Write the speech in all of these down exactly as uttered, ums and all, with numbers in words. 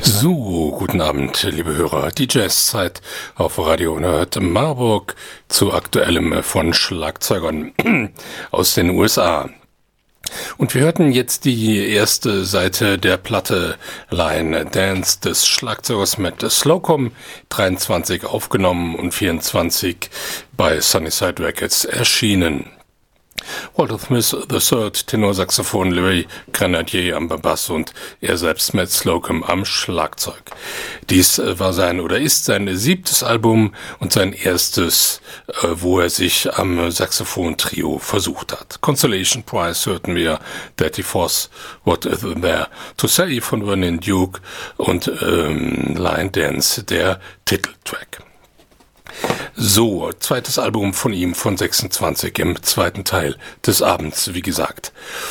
So, guten Abend, liebe Hörer. Die Jazzzeit auf Radio Nerd Marburg zu Aktuellem von Schlagzeugern aus den U S A. Und wir hörten jetzt die erste Seite der Platte Line Dance des Schlagzeugers Matt Slocum, dreiundzwanzig aufgenommen und vierundzwanzig bei Sunnyside Records erschienen. Walter Smith the Third, Tenorsaxophon, Larry Grenadier am Bass und er selbst Matt Slocum am Schlagzeug. Dies war sein oder ist sein siebtes Album und sein erstes, wo er sich am Saxophon-Trio versucht hat. Consolation Prize hörten wir, Daddy Foss, What Is There to Say von Vernon Duke und ähm, Line Dance, der Titeltrack. So, zweites Album von ihm von sechsundzwanzig im zweiten Teil des Abends, wie gesagt.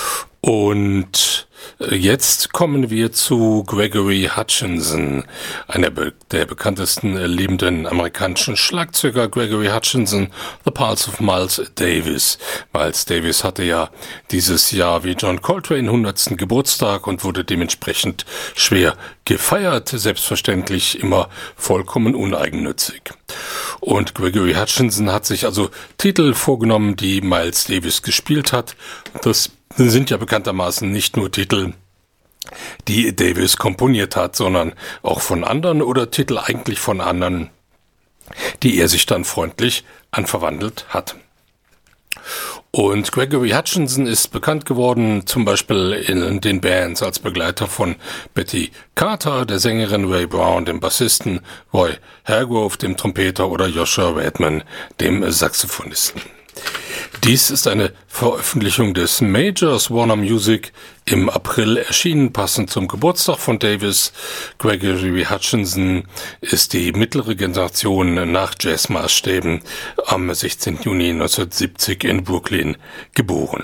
Und jetzt kommen wir zu Gregory Hutchinson, einer der bekanntesten lebenden amerikanischen Schlagzeuger. Gregory Hutchinson, The Pulse of Miles Davis. Miles Davis hatte ja dieses Jahr wie John Coltrane hundertsten Geburtstag und wurde dementsprechend schwer gefeiert, selbstverständlich immer vollkommen uneigennützig. Und Gregory Hutchinson hat sich also Titel vorgenommen, die Miles Davis gespielt hat. Das sind ja bekanntermaßen nicht nur Titel, die Davis komponiert hat, sondern auch von anderen oder Titel eigentlich von anderen, die er sich dann freundlich anverwandelt hat. Und Gregory Hutchinson ist bekannt geworden, zum Beispiel in den Bands als Begleiter von Betty Carter, der Sängerin, Ray Brown, dem Bassisten, Roy Hargrove, dem Trompeter oder Joshua Redman, dem Saxophonisten. Dies ist eine Veröffentlichung des Majors Warner Music im April erschienen, passend zum Geburtstag von Davis. Gregory Hutchinson ist die mittlere Generation nach Jazzmaßstäben am sechzehnten Juni neunzehnhundertsiebzig in Brooklyn geboren.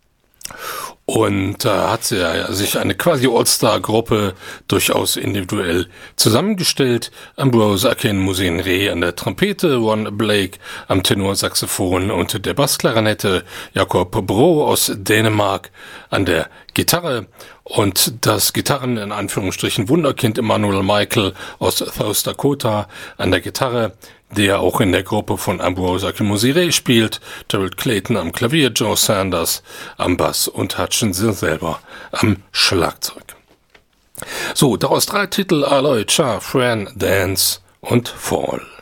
Und da hat er sich eine quasi All-Star-Gruppe durchaus individuell zusammengestellt. Ambrose Akinmusire an der Trompete, Ron Blake am Tenorsaxophon und der Bassklarinette, Jakob Bro aus Dänemark an der Gitarre und das Gitarren in Anführungsstrichen Wunderkind Emmanuel Michael aus South Dakota an der Gitarre, der auch in der Gruppe von Ambrose Akinmusire spielt, Gerald Clayton am Klavier, Joe Sanders am Bass und Hutchinson selber am Schlagzeug. So, daraus drei Titel: Aloy, Cha, Fran, Dance und Fall.